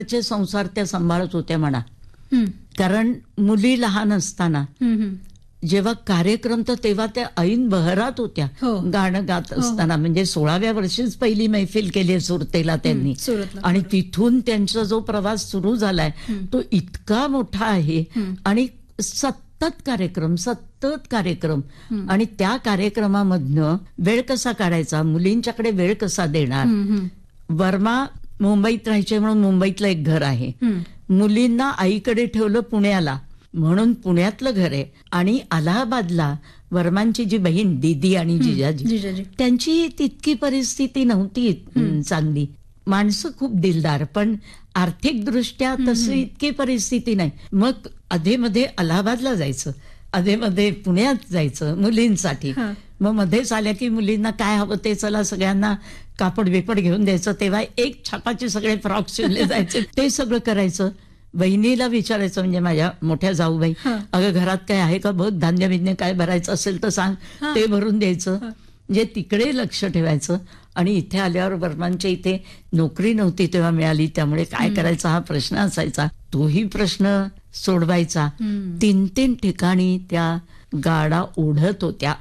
चे संसार त्या सांभाळत होत्या म्हणा. हं, कारण मुली लहान असताना हं, हं. जेव्हा कार्यक्रम तर तेव्हा त्या ऐन बहरात होत्या हो. गाणं गात असताना. म्हणजे 16व्या वर्षीच पहिली मैफिल केली सुरतेला त्यांनी. सुरतला. आणि तिथून त्यांचा जो प्रवास सुरू झालाय तो इतका मोठा आहे. आणि सतत कार्यक्रम आणि त्या कार्यक्रमामधनं वेळ कसा काढायचा, मुलींच्याकडे वेळ कसा देणार. वर्मा मुंबईत राहायचे म्हणून मुंबईतलं एक घर आहे. मुलींना आईकडे ठेवलं पुण्याला म्हणून पुण्यातलं घर आहे. आणि अलाहाबादला वर्मांची जी बहीण दीदी आणि जिजाजी त्यांची तितकी परिस्थिती नव्हती चांगली. माणसं खूप दिलदार पण आर्थिक दृष्ट्या तशी इतकी परिस्थिती नाही. मग अधेमध्ये अलाहाबादला जायचं, अधेमध्ये पुण्यात जायचं मुलींसाठी. मग मध्येच आल्या की मुलींना काय हवं ते चला सगळ्यांना कापड बिपड घेऊन द्यायचं. तेव्हा एक छापाचे सगळे फ्रॉक शिवले जायचे ते सगळं करायचं. बहिणीला विचारायचं म्हणजे माझ्या मोठ्या जाऊबाई, अगं घरात काय आहे का बघ, धान्य बिन्य काय भरायचं असेल तर सांग, ते भरून द्यायचं. म्हणजे तिकडे लक्ष ठेवायचं. आणि इथे आल्यावर वर्मांच्या इथे नोकरी नव्हती तेव्हा मिळाली, त्यामुळे काय करायचा हा प्रश्न असायचा. तोही प्रश्न सोडवायचा. 3 ठिकाणी त्या गाडा ओढत होत्या.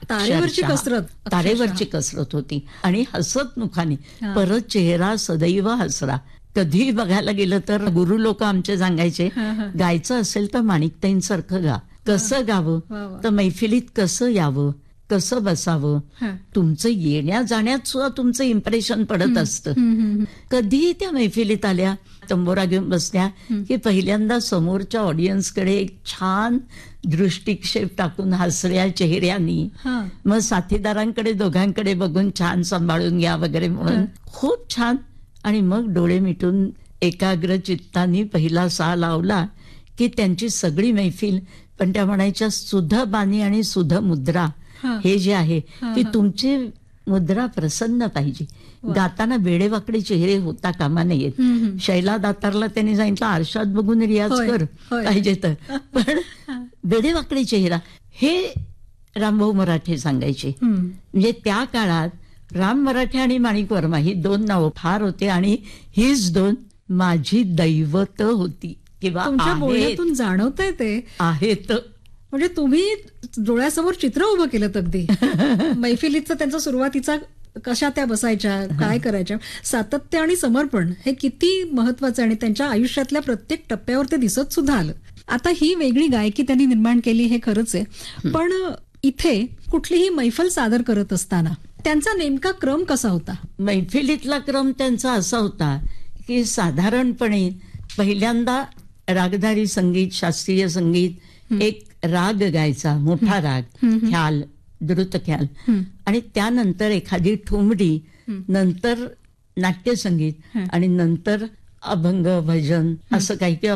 तारेवरची कसरत होती. आणि हसत मुखाने परत चेहरा सदैव हसरा. कधी बघायला गेलं तर गुरु लोक आमचे सांगायचे, गायचं असेल तर माणिकताईंसारखं गा. कसं गावं तर मैफिलीत कसं यावं, कसं बसावं, तुमचं येण्या जाण्यात सुद्धा तुमचं इम्प्रेशन पडत असतं. कधी त्या मैफिलीत आल्या, तंबोरा घेऊन बसल्या की पहिल्यांदा समोरच्या ऑडियन्सकडे एक छान दृष्टिक्षेप टाकून हसऱ्या चेहऱ्यानी, मग साथीदारांकडे दोघांकडे बघून छान सांभाळून घ्या वगैरे म्हणून खूप छान. आणि मग डोळे मिटून एकाग्र चित्तानी पहिला सा लावला की त्यांची सगळी मैफिल. पण त्या म्हणायच्या सुध बाणी आणि सुध मुद्रा हे जे आहे की तुमची मुद्रा प्रसन्न पाहिजे. गाताना वेडेवाकडे चेहरे होता कामा नयेत. शैला दातारला त्यांनी सांगितलं आरशात बघून रियाज कर पाहिजे तर, पण वेडेवाकडे चेहरा हे रामभाऊ मराठे सांगायचे. म्हणजे त्या काळात राम मराठे आणि माणिक वर्मा ही 2 नावं फार होते. आणि हीच 2 माझी दैवत होती किंवा तुमच्या बोलण्यातून जाणवतंय ते आहेत. म्हणजे तुम्ही डोळ्यासमोर चित्र उभं केलं अगदी. मैफिलीचा त्यांचा सुरुवातीचा कशा त्या बसायच्या, काय करायच्या, सातत्य आणि समर्पण हे किती महत्वाचं आणि त्यांच्या आयुष्यातल्या प्रत्येक टप्प्यावर ते दिसत सुद्धा आलं. आता ही वेगळी गायकी त्यांनी निर्माण केली हे खरंच आहे. पण इथे कुठलीही मैफल सादर करत असताना त्यांचा नेमका क्रम कसा होता? मैफिलीतला क्रम त्यांचा असा होता की साधारणपणे पहिल्यांदा रागधारी संगीत, शास्त्रीय संगीत, एक राग गायचा, मोठा राग, ख्याल, द्रुत ख्याल, आणि त्यानंतर एखादी ठुमरी, नंतर नाट्यसंगीत आणि नंतर अभंग, भजन असं काही किंवा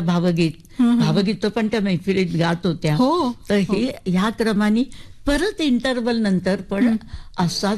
भावगीत पण त्या मैफिलीत गात होत्या. तर हे ह्या क्रमाने परत इंटरवल नंतर पण असा